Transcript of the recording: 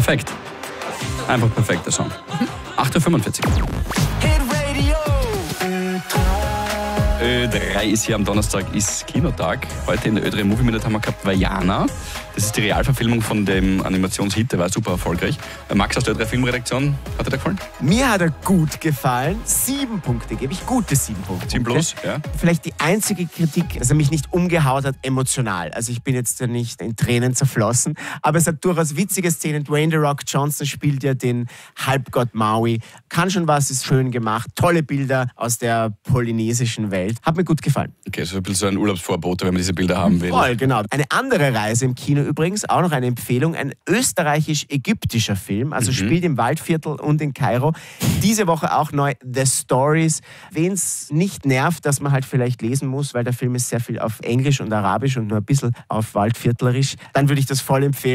Perfekt. Einfach perfekter Song. 8.45 Uhr. Ö3 ist hier am Donnerstag, ist Kinotag. Heute in der Ö3 Movie Minute haben wir gehabt Vaiana. Das ist die Realverfilmung von dem Animationshit, der war super erfolgreich. Max aus der Ö3 Filmredaktion, hat dir der gefallen? Mir hat er gut gefallen. 7 Punkte gebe ich, gute 7 Punkte. 7 plus, ja. Vielleicht die einzige Kritik, dass er mich nicht umgehaut hat, emotional. Also ich bin jetzt ja nicht in Tränen zerflossen, aber es hat durchaus witzige Szenen. Dwayne The Rock Johnson spielt ja den Halbgott Maui. Kann schon was, ist schön gemacht. Tolle Bilder aus der polynesischen Welt. Hat mir gut gefallen. Okay, so ein bisschen so ein Urlaubsvorbote, wenn man diese Bilder haben will. Voll, genau. Eine andere Reise im Kino übrigens, auch noch eine Empfehlung, ein österreichisch-ägyptischer Film, also spielt im Waldviertel und in Kairo. Diese Woche auch neu The Stories. Wen es nicht nervt, dass man halt vielleicht lesen muss, weil der Film ist sehr viel auf Englisch und Arabisch und nur ein bisschen auf Waldviertlerisch, dann würde ich das voll empfehlen.